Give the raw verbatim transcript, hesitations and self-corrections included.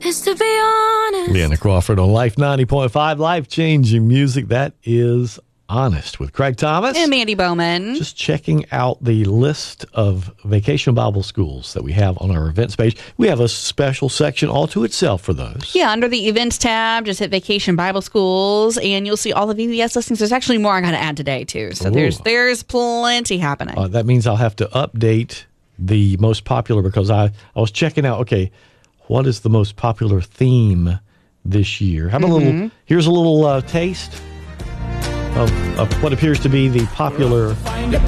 Cause to be honest. Leanna Crawford on Life ninety point five, life-changing music. That is Honest with Craig Thomas. And Mandy Bowman. Just checking out the list of Vacation Bible Schools that we have on our events page. We have a special section all to itself for those. Yeah, under the events tab, just hit Vacation Bible Schools, and you'll see all the V B S listings. There's actually more I got to add today, too. So Ooh. there's there's plenty happening. Uh, that means I'll have to update the most popular because I, I was checking out, okay, what is the most popular theme this year? Have mm-hmm. a little, here's a little uh, taste of, of what appears to be the popular